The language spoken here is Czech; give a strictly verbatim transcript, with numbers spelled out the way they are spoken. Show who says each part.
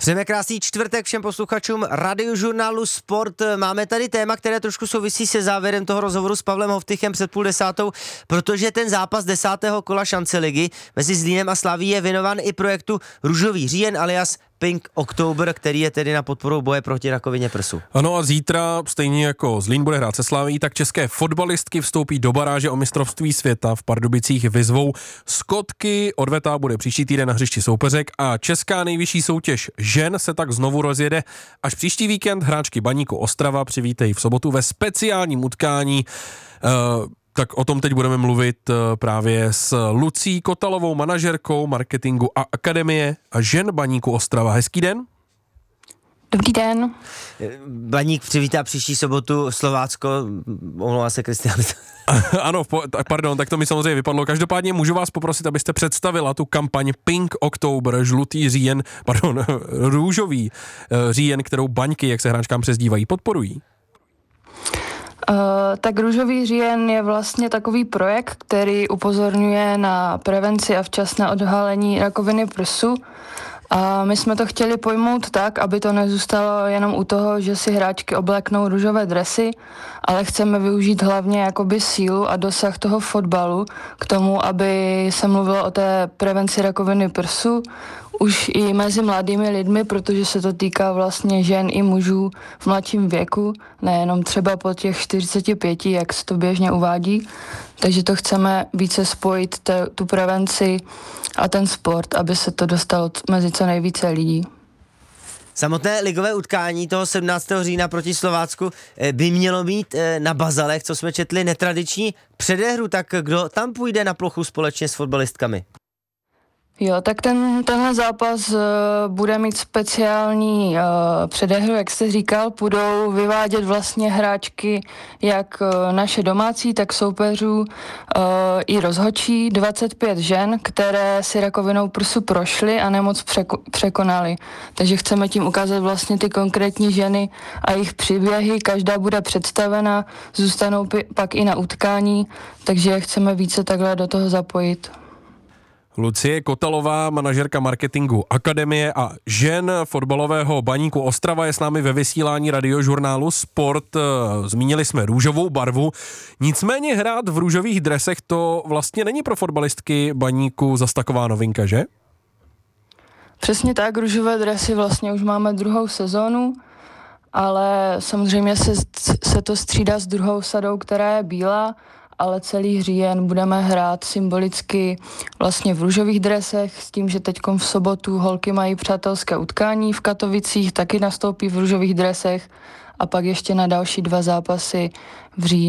Speaker 1: Přejeme krásný čtvrtek všem posluchačům radiožurnálu Sport. Máme tady téma, které trošku souvisí se závěrem toho rozhovoru s Pavlem Hovtychem před půl desátou, protože ten zápas desátého kola šance ligy mezi Zlínem a Slaví je věnován i projektu Růžový říjen alias Pink October, který je tedy na podporu boje proti rakovině prsu.
Speaker 2: Ano a zítra, stejně jako Zlín bude hrát se Slaví, tak české fotbalistky vstoupí do baráže o mistrovství světa. V Pardubicích vyzvou Skotky, odveta bude příští týden na hřišti soupeřek a česká nejvyšší soutěž žen se tak znovu rozjede až příští víkend. Hráčky Baníku Ostrava přivítají v sobotu ve speciálním utkání. Uh, Tak o tom teď budeme mluvit právě s Lucí Kotalovou, manažerkou marketingu a akademie a žen Baníku Ostrava. Hezký den.
Speaker 3: Dobrý den.
Speaker 1: Baník přivítá příští sobotu Slovácko, omlouvá se Kristián.
Speaker 2: Ano, pardon, tak to mi samozřejmě vypadlo. Každopádně můžu vás poprosit, abyste představila tu kampaň Pink October, žlutý říjen, pardon, růžový říjen, kterou baňky, jak se hráčkám přezdívají, podporují.
Speaker 3: Uh, tak Růžový říjen je vlastně takový projekt, který upozorňuje na prevenci a včasné odhalení rakoviny prsu. A my jsme to chtěli pojmout tak, aby to nezůstalo jenom u toho, že si hráčky obléknou růžové dresy, ale chceme využít hlavně jakoby sílu a dosah toho fotbalu k tomu, aby se mluvilo o té prevenci rakoviny prsu, už i mezi mladými lidmi, protože se to týká vlastně žen i mužů v mladším věku, nejenom třeba po těch čtyřiceti pěti, jak se to běžně uvádí. Takže to chceme více spojit, te, tu prevenci a ten sport, aby se to dostalo mezi co nejvíce lidí.
Speaker 1: Samotné ligové utkání toho sedmnáctého října proti Slovácku by mělo mít na bazalech, co jsme četli, netradiční předehru, tak kdo tam půjde na plochu společně s fotbalistkami?
Speaker 3: Jo, tak ten, tenhle zápas uh, bude mít speciální uh, předehru, jak jste říkal, budou vyvádět vlastně hráčky jak uh, naše domácí, tak soupeřů uh, i rozhodčí, dvacet pět žen, které si rakovinou prsu prošly a nemoc překo- překonaly. Takže chceme tím ukázat vlastně ty konkrétní ženy a jejich příběhy, každá bude představena, zůstanou p- pak i na utkání, takže chceme více takhle do toho zapojit.
Speaker 2: Lucie Kotalová, manažerka marketingu akademie a žen fotbalového Baníku Ostrava je s námi ve vysílání radiožurnálu Sport. Zmínili jsme růžovou barvu, nicméně hrát v růžových dresech to vlastně není pro fotbalistky Baníku zas taková novinka, že?
Speaker 3: Přesně tak, růžové dresy vlastně už máme druhou sezónu, ale samozřejmě se, se to střídá s druhou sadou, která je bílá, ale celý říjen budeme hrát symbolicky vlastně v růžových dresech s tím, že teďkom v sobotu holky mají přátelské utkání v Katovicích, taky nastoupí v růžových dresech a pak ještě na další dva zápasy v říjnu.